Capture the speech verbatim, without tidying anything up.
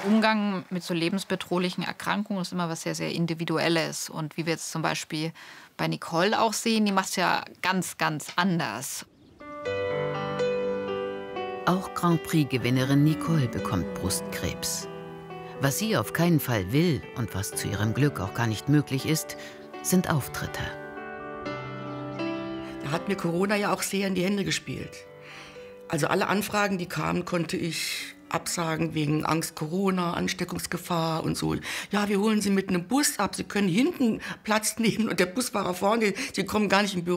Umgang mit so lebensbedrohlichen Erkrankungen ist immer was sehr, sehr Individuelles. Und wie wir jetzt zum Beispiel bei Nicole auch sehen, die macht es ja ganz, ganz anders. Auch Grand Prix-Gewinnerin Nicole bekommt Brustkrebs. Was sie auf keinen Fall will und was zu ihrem Glück auch gar nicht möglich ist, sind Auftritte. Da hat mir Corona ja auch sehr in die Hände gespielt. Also alle Anfragen, die kamen, konnte ich absagen wegen Angst, Corona, Ansteckungsgefahr und so. Ja, wir holen Sie mit einem Bus ab, Sie können hinten Platz nehmen und der Busfahrer vorne, Sie kommen gar nicht im Büro.